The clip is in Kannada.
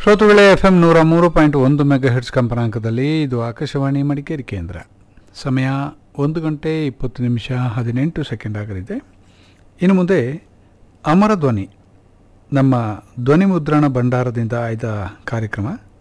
ಶ್ರೋತೃಗಳೇ, FM 103.1 ಮೆಗಾಹೆರ್ಟ್ಸ್ ಕಂಪನಾಂಕದಲ್ಲಿ ಇದು ಆಕಾಶವಾಣಿ ಮಡಿಕೇರಿ ಕೇಂದ್ರ. ಸಮಯ 1 ಗಂಟೆ 20 ನಿಮಿಷ 18 ಸೆಕೆಂಡ್ ಆಗಲಿದೆ. ಇನ್ನು ಮುಂದೆ ಅಮರ ಧ್ವನಿ, ನಮ್ಮ ಧ್ವನಿ ಮುದ್ರಣ ಭಂಡಾರದಿಂದ ಆಯ್ದ ಕಾರ್ಯಕ್ರಮ